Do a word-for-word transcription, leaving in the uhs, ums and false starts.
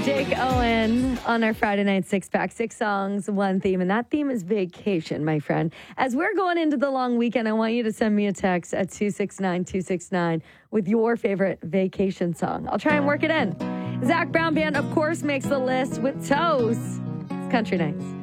and Jake Owen on our Friday night six pack, six songs, one theme, and that theme is vacation, my friend. As we're going into the long weekend, I want you to send me a text at two six nine two six nine with your favorite vacation song. I'll try and work it in. Zach Brown Band, of course, makes the list with Toes. It's Country Nights.